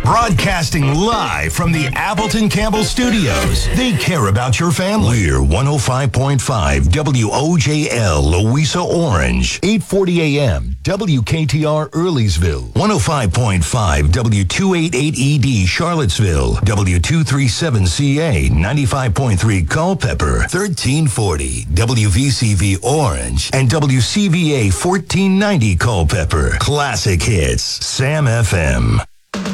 Broadcasting live from the Appleton Campbell Studios. They care about your family. We're 105.5 WOJL Louisa Orange, 840 AM WKTR Earleysville, 105.5 W288ED Charlottesville, W237CA 95.3 Culpeper, 1340 WVCV Orange, and WCVA 1490 Culpeper. Classic hits, Sam FM.